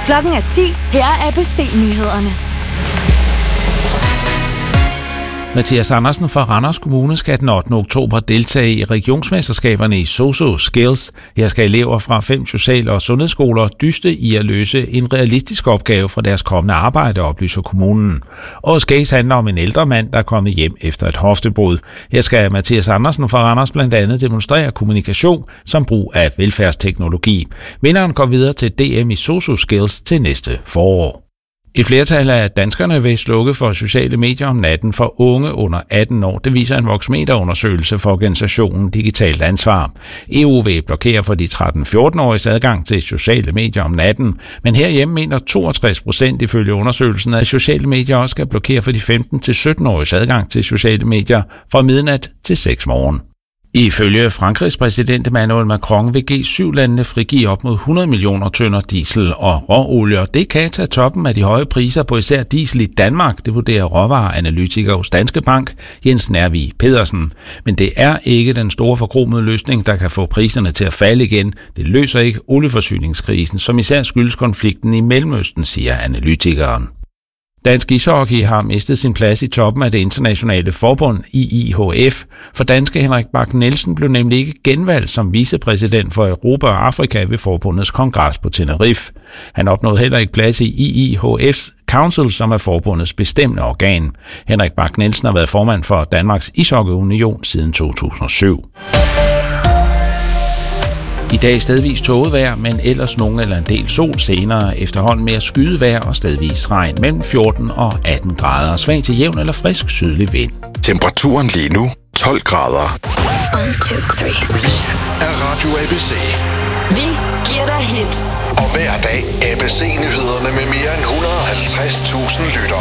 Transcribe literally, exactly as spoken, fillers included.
Klokken er ti. Her er A B C-nyhederne. Mathias Andersen fra Randers Kommune skal den ottende oktober deltage i regionsmesterskaberne i Soso Skills. Her skal elever fra fem social- og sundhedsskoler dyste i at løse en realistisk opgave fra deres kommende arbejde, oplyser kommunen. Årets case handler om en ældre mand, der er kommet hjem efter et hoftebrud. Her skal Mathias Andersen fra Randers blandt andet demonstrere kommunikation som brug af velfærdsteknologi. Vinderen går videre til D M i Soso Skills til næste forår. Et flertal af danskerne vil slukke for sociale medier om natten for unge under atten år. Det viser en Voxmeter-undersøgelse for organisationen Digitalt Ansvar. E U vil blokere for de tretten-fjorten-åriges adgang til sociale medier om natten, men herhjemme mener toogtres procent ifølge undersøgelsen, at sociale medier også skal blokere for de femten til sytten-åriges adgang til sociale medier fra midnat til seks morgen. Ifølge Frankrigs præsident Emmanuel Macron vil G syv-landene frigive op mod hundrede millioner tønder diesel og råolie. Det kan tage toppen af de høje priser på især diesel i Danmark, det vurderer råvareanalytiker hos Danske Bank Jens Nervig Pedersen. Men det er ikke den store forkromede løsning, der kan få priserne til at falde igen. Det løser ikke olieforsyningskrisen, som især skyldes konflikten i Mellemøsten, siger analytikeren. Dansk ishockey har mistet sin plads i toppen af det internationale forbund I I H F, for danske Henrik Bak Nielsen blev nemlig ikke genvalgt som vicepræsident for Europa og Afrika ved forbundets kongres på Tenerife. Han opnåede heller ikke plads i I I H F's Council, som er forbundets bestemmende organ. Henrik Bak Nielsen har været formand for Danmarks Ishockeyunion siden to tusind og syv. I dag stedvis tåget vejr, men ellers nogen eller en del sol, senere efterhånden mere skyet vejr og stedvis regn mellem fjorten og atten grader. Svag til jævn eller frisk sydlig vind. Temperaturen lige nu tolv grader. one, two, three. Vi er Radio A B C. Vi giver dig hits. Og hver dag A B C-nyhederne med mere end et hundrede og halvtreds tusind lyttere.